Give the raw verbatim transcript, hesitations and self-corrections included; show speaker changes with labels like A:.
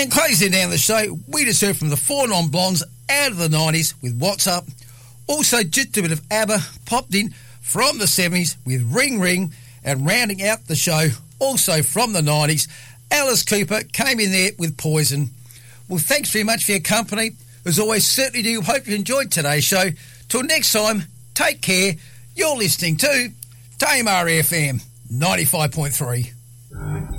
A: And closing down the show, we just heard from the Four Non-Blondes out of the nineties with What's Up. Also, just a bit of ABBA popped in from the seventies with Ring Ring, and rounding out the show, also from the nineties, Alice Cooper came in there with Poison. Well, thanks very much for your company. As always, certainly do hope you enjoyed today's show. Till next time, take care. You're listening to Tamar F M ninety-five point three.